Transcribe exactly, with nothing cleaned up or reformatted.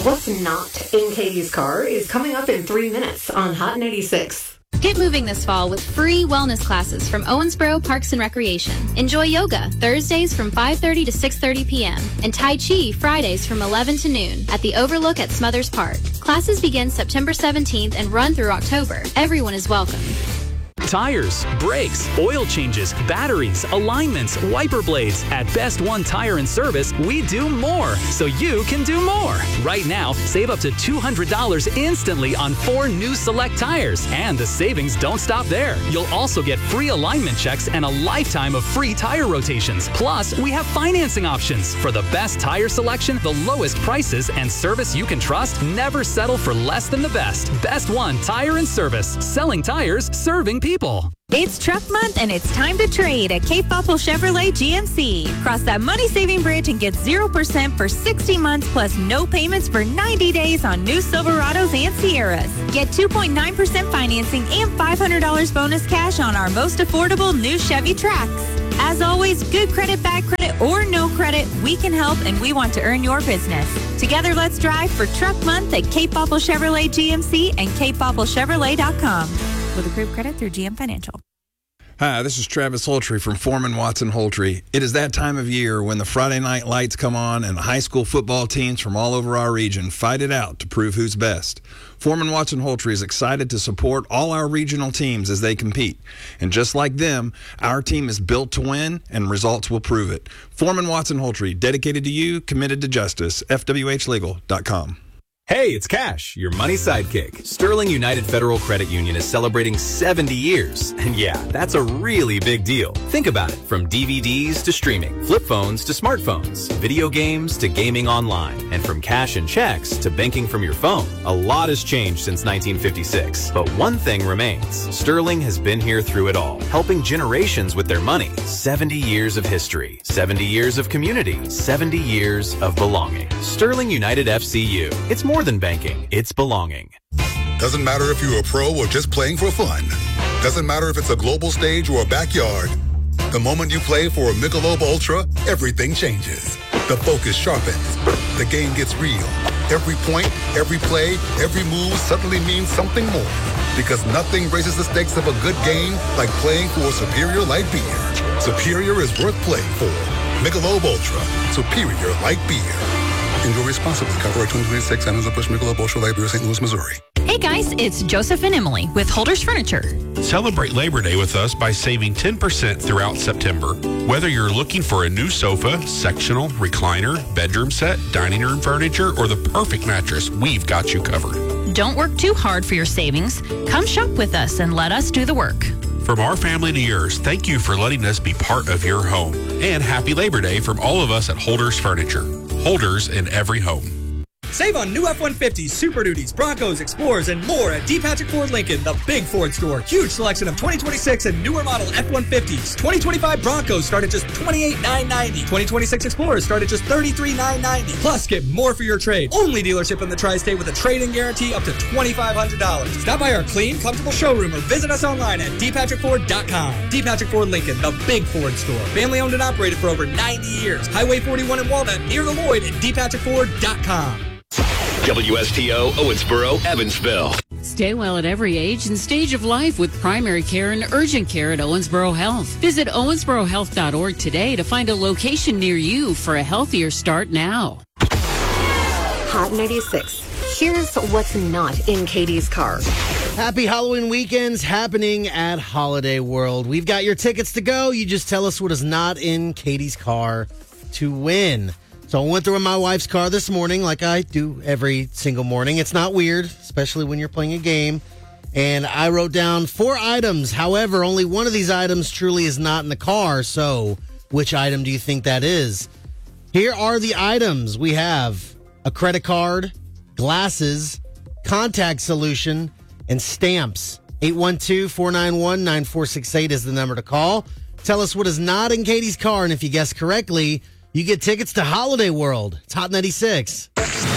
What's not in Katie's car is coming up in three minutes on Hot ninety-six. Get moving this fall with free wellness classes from Owensboro Parks and Recreation. Enjoy yoga Thursdays from five thirty to six thirty p.m. and Tai Chi Fridays from eleven to noon at the Overlook at Smothers Park. Classes begin September seventeenth and run through October. Everyone is welcome. Tires, brakes, oil changes, batteries, alignments, wiper blades. At Best One Tire and Service, we do more, so you can do more. Right now, save up to two hundred dollars instantly on four new Select tires. And the savings don't stop there. You'll also get free alignment checks and a lifetime of free tire rotations. Plus, we have financing options. For the best tire selection, the lowest prices, and service you can trust, never settle for less than the best. Best One Tire and Service. Selling tires, serving people. People. It's truck month and it's time to trade at Cape Popple Chevrolet G M C. Cross that money-saving bridge and get zero percent for sixty months plus no payments for ninety days on new Silverados and Sierras. Get two point nine percent financing and five hundred dollars bonus cash on our most affordable new Chevy Trax. As always, good credit, bad credit, or no credit, we can help and we want to earn your business. Together, let's drive for truck month at Cape Popple Chevrolet G M C and cape popple chevrolet dot com. With approved credit through G M Financial. Hi, this is Travis Holtry from Foreman Watson Holtry. It is that time of year when the Friday night lights come on and the high school football teams from all over our region fight it out to prove who's best. Foreman Watson Holtry is excited to support all our regional teams as they compete. And just like them, our team is built to win and results will prove it. Foreman Watson Holtry, dedicated to you, committed to justice. F W H legal dot com. Hey, it's Cash, your money sidekick. Sterling United Federal Credit Union is celebrating seventy years. And yeah, that's a really big deal. Think about it. From D V Ds to streaming, flip phones to smartphones, video games to gaming online, and from cash and checks to banking from your phone. A lot has changed since nineteen fifty-six. But one thing remains. Sterling has been here through it all, helping generations with their money. seventy years of history, seventy years of community, seventy years of belonging. Sterling United F C U. It's more than banking, it's belonging. Doesn't matter if you're a pro or just playing for fun. Doesn't matter if it's a global stage or a backyard. The moment you play for a Michelob Ultra, everything changes. The focus sharpens. The game gets real. Every point, every play, every move suddenly means something more. Because nothing raises the stakes of a good game like playing for a superior light beer. Superior is worth playing for. Michelob Ultra. Superior light beer. Enjoy responsibly. Copyright twenty twenty-six, Anheuser-Busch Michelob Ultra Light Beer, Saint Louis, Missouri. Hey guys, it's Joseph and Emily with Holders Furniture. Celebrate Labor Day with us by saving ten percent throughout September. Whether you're looking for a new sofa, sectional, recliner, bedroom set, dining room furniture, or the perfect mattress, we've got you covered. Don't work too hard for your savings. Come shop with us and let us do the work. From our family to yours, thank you for letting us be part of your home. And happy Labor Day from all of us at Holders Furniture. Holders in every home. Save on new F one fifties, Super Duties, Broncos, Explorers, and more at D. Patrick Ford Lincoln, the big Ford store. Huge selection of twenty twenty-six and newer model F one fifties. twenty twenty-five Broncos start at just twenty-eight thousand nine hundred ninety dollars. twenty twenty-six Explorers start at just thirty-three thousand nine hundred ninety dollars. Plus, get more for your trade. Only dealership in the Tri-State with a trade-in guarantee up to twenty-five hundred dollars. Stop by our clean, comfortable showroom or visit us online at d patrick ford dot com. D. Patrick Ford Lincoln, the big Ford store. Family owned and operated for over ninety years. Highway forty-one in Walnut, near the Lloyd at d patrick ford dot com. W S T O, Owensboro, Evansville. Stay well at every age and stage of life with primary care and urgent care at Owensboro Health. Visit owensboro health dot org today to find a location near you for a healthier start now. Hot ninety-six. Here's what's not in Katie's car. Happy Halloween weekends happening at Holiday World. We've got your tickets to go. You just tell us what is not in Katie's car to win. So I went through my wife's car this morning like I do every single morning. It's not weird, especially when you're playing a game. And I wrote down four items. However, only one of these items truly is not in the car. So which item do you think that is? Here are the items. We have a credit card, glasses, contact solution, and stamps. eight one two, four nine one, nine four six eight is the number to call. Tell us what is not in Katie's car, and if you guess correctly, you get tickets to Holiday World. It's Hot ninety-six.